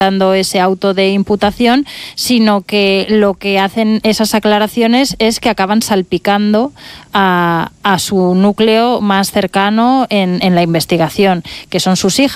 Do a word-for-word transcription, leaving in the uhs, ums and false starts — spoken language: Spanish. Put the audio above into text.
dando ese auto de imputación, sino que lo que hacen esas aclaraciones es que acaban salpicando a, a su núcleo más cercano en, en la investigación, que son sus hijas.